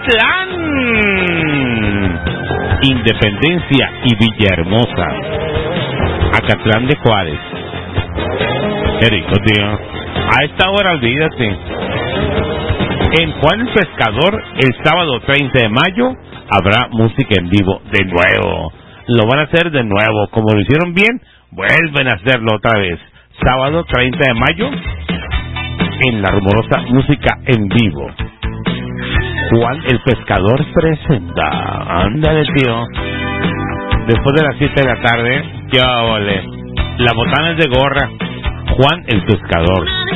Mazatlán, Independencia y Villahermosa, Acatlán de Juárez. Qué rico, tío. A esta hora, olvídate. En Juan el Pescador, el sábado 30 de mayo, habrá música en vivo de nuevo. Lo van a hacer de nuevo. Como lo hicieron bien, vuelven a hacerlo otra vez. Sábado 30 de mayo, en La Rumorosa, música en vivo. Juan el Pescador presenta. Ándale, tío. Después de las 7 de la tarde, ya vale. La botana es de gorra. Juan el Pescador.